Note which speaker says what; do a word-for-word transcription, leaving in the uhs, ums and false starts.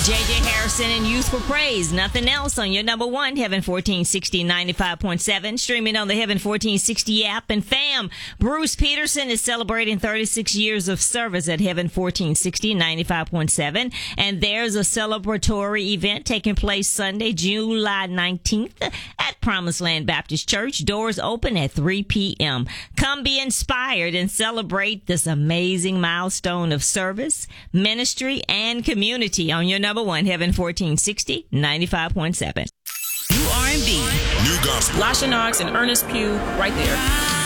Speaker 1: J J Harrison and Youth for Praise. Nothing else on your number one, Heaven fourteen sixty ninety-five point seven. Streaming on the Heaven fourteen sixty app. And fam, Bruce Peterson is celebrating thirty-six years of service at Heaven fourteen sixty ninety-five point seven. And there's a celebratory event taking place Sunday, July nineteenth at Promised Land Baptist Church. Doors open at three p.m. Come be inspired and celebrate this amazing milestone of service, ministry, and community on your number one, Heaven fourteen sixty ninety-five point seven.
Speaker 2: New R and B.
Speaker 3: New gospel.
Speaker 2: Lasha Knox and Ernest Pugh right there.